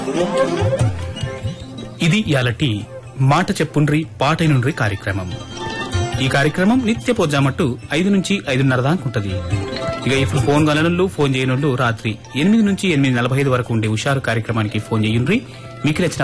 ఇది ఇయాలటి మాట చెప్పుండ్రి పాటైనుండ్రి కార్యక్రమం. ఈ కార్యక్రమం నిత్య పొజ్జామట్టు 5 నుంచి 5:30 దాకా ఉంటది. ఇక ఇప్పుడు ఫోన్ గలనోళ్ళు ఫోన్ చేయనోళ్ళు రాత్రి 8 నుంచి 8:45 వరకు ఉండే హుషారు కార్యక్రమానికి ఫోన్ చేయండ్రి. మీకు నచ్చిన